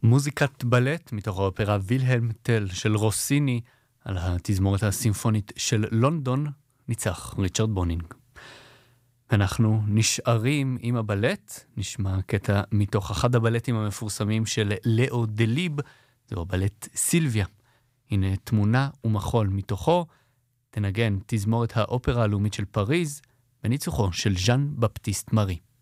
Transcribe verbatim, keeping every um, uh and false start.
מוזיקת בלט מתוך האופרה וילהלם טל של רוסיני על התזמורת הסימפונית של לונדון ניצח ריצ'רד בונינג. אנחנו נשארים עם הבלט, נשמע קטע מתוך אחד הבלטים המפורסמים של לאו דליב, זהו הבלט סילביה. הנה תמונה ומחול מתוכו, תנגן תזמורת האופרה הלאומית של פריז בניצוחו של ז'אן בפטיסט מארי.